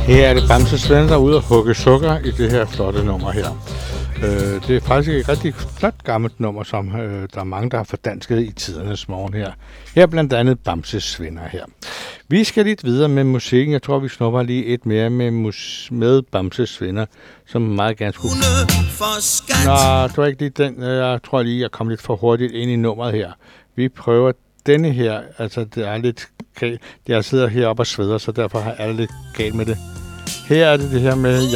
Her er det Bamse Svend, der er ude og hugge sukker i det her flotte nummer her. Det er faktisk et rigtig flot gammelt nummer, som der er mange, der har fordansket i tidernes morgen her. Her blandt andet Bamse Svender her. Vi skal lidt videre med musikken. Jeg tror, vi snupper lige et mere med Bamse Svender, som meget gerne skulle... Nå, det var ikke lige den. Jeg tror lige, jeg kom lidt for hurtigt ind i nummeret her. Vi prøver denne her. Altså, det er lidt galt. Jeg sidder heroppe og sveder, så derfor har jeg lidt galt med det. Her er det her med...